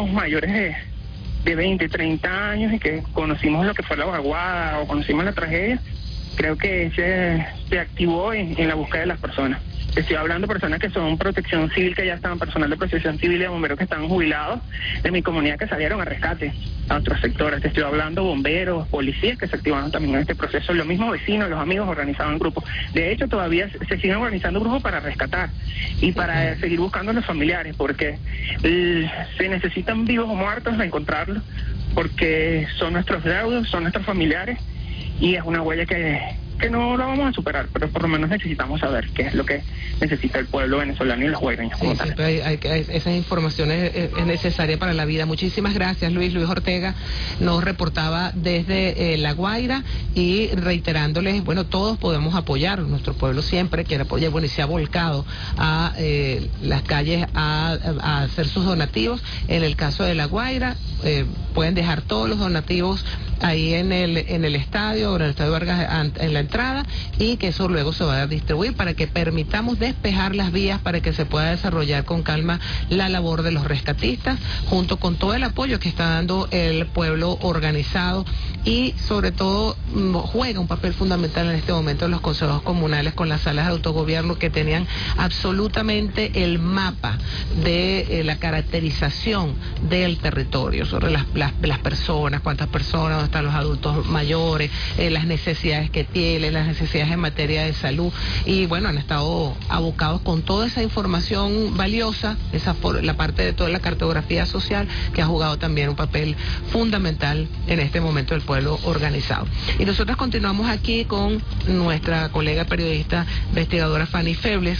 somos mayores de 20, 30 años y que conocimos lo que fue la vaguada o conocimos la tragedia, creo que se activó en la búsqueda de las personas. Estoy hablando de personas que son protección civil, que ya estaban, personal de protección civil y de bomberos que estaban jubilados de mi comunidad, que salieron a rescate a otros sectores. Te estoy hablando bomberos, policías que se activaron también en este proceso. Los mismos vecinos, los amigos organizaban grupos. De hecho, todavía se siguen organizando grupos para rescatar y para seguir buscando a los familiares, porque se necesitan vivos o muertos a encontrarlos, porque son nuestros deudos, son nuestros familiares, y es una huella que no la vamos a superar, pero por lo menos necesitamos saber qué es lo que necesita el pueblo venezolano y los guaireños. Sí, siempre esa información es necesaria para la vida. Muchísimas gracias, Luis. Luis Ortega nos reportaba desde La Guaira, y reiterándoles, bueno, todos podemos apoyar, nuestro pueblo siempre quiere apoyar, bueno, y se ha volcado a las calles a hacer sus donativos. En el caso de La Guaira, pueden dejar todos los donativos ahí en el estadio Vargas, en la entrada, y que eso luego se va a distribuir para que permitamos despejar las vías para que se pueda desarrollar con calma la labor de los rescatistas, junto con todo el apoyo que está dando el pueblo organizado, y sobre todo juega un papel fundamental en este momento los consejos comunales con las salas de autogobierno, que tenían absolutamente el mapa de la caracterización del territorio, sobre las personas, cuántas personas, dónde están los adultos mayores, las necesidades que tienen, las necesidades en materia de salud, y bueno, han estado abocados con toda esa información valiosa, la parte de toda la cartografía social, que ha jugado también un papel fundamental en este momento del pueblo organizado. Y nosotros continuamos aquí con nuestra colega periodista, investigadora Fanny Febles,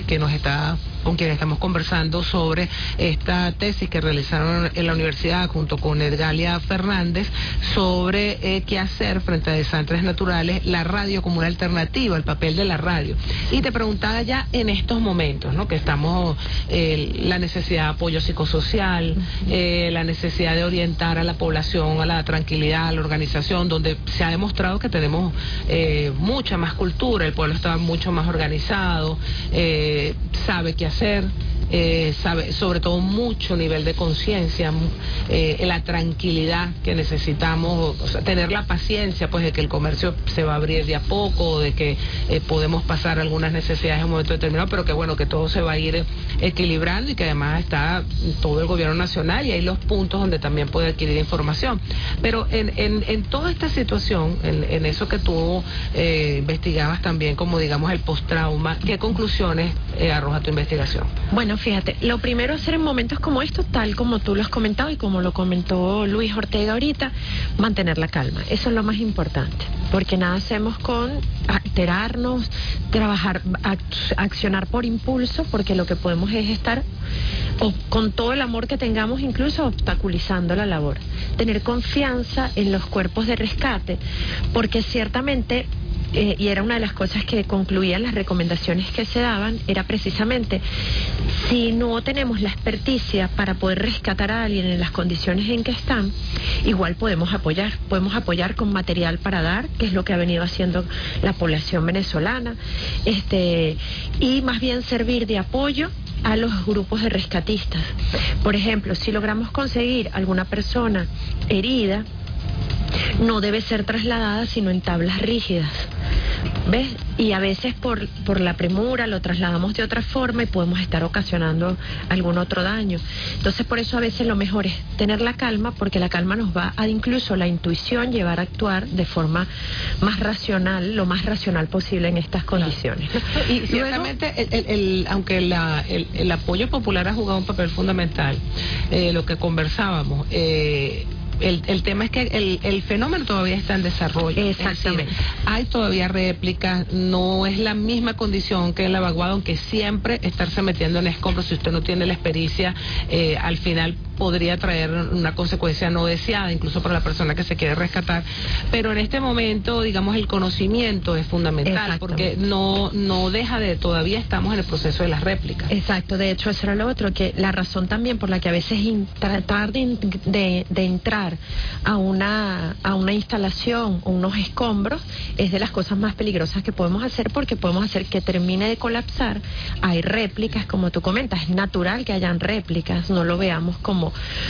con quien estamos conversando sobre esta tesis que realizaron en la universidad junto con Edgalia Fernández sobre qué hacer frente a desastres naturales, la radio como una alternativa, el papel de la radio. Y te preguntaba ya en estos momentos, ¿no?, que estamos, la necesidad de apoyo psicosocial, la necesidad de orientar a la población a la tranquilidad, a la organización, donde se ha demostrado que tenemos mucha más cultura, el pueblo está mucho más organizado, sabe qué hacer, sabe sobre todo mucho nivel de conciencia, la tranquilidad que necesitamos, o sea, tener la paciencia pues de que el comercio se va a abrir de a poco, de que podemos pasar algunas necesidades en un momento determinado, pero que bueno, que todo se va a ir equilibrando, y que además está todo el gobierno nacional y hay los puntos donde también puede adquirir información. Pero en toda esta situación, en eso que tú investigabas también como digamos el post-trauma, ¿qué conclusiones arroja tu investigación? Bueno, fíjate, lo primero hacer en momentos como estos, tal como tú lo has comentado y como lo comentó Luis Ortega ahorita, mantener la calma. Eso es lo más importante, porque nada hacemos con alterarnos, trabajar, accionar por impulso, porque lo que podemos es estar con todo el amor que tengamos, incluso obstaculizando la labor. Tener confianza en los cuerpos de rescate, porque ciertamente y era una de las cosas que concluían las recomendaciones que se daban, era precisamente, si no tenemos la experticia para poder rescatar a alguien en las condiciones en que están, igual podemos apoyar con material para dar, que es lo que ha venido haciendo la población venezolana, y más bien servir de apoyo a los grupos de rescatistas. Por ejemplo, si logramos conseguir alguna persona herida, no debe ser trasladada sino en tablas rígidas, ¿ves? Y a veces por la premura lo trasladamos de otra forma y podemos estar ocasionando algún otro daño. Entonces por eso a veces lo mejor es tener la calma, porque la calma nos va a incluso la intuición llevar a actuar de forma más racional, lo más racional posible en estas condiciones. Claro. Y ciertamente aunque el apoyo popular ha jugado un papel fundamental, lo que conversábamos, el tema es que el fenómeno todavía está en desarrollo. Exactamente. Es decir, hay todavía réplicas, no es la misma condición que en la vaguada, aunque siempre estarse metiendo en escombros, si usted no tiene la experiencia, al final podría traer una consecuencia no deseada, incluso para la persona que se quiere rescatar. Pero en este momento, digamos, el conocimiento es fundamental, porque no deja de, todavía estamos en el proceso de las réplicas. Exacto, de hecho eso era lo otro, que la razón también por la que a veces tratar de entrar a una instalación o unos escombros es de las cosas más peligrosas que podemos hacer, porque podemos hacer que termine de colapsar. Hay réplicas, como tú comentas, es natural que hayan réplicas, no lo veamos como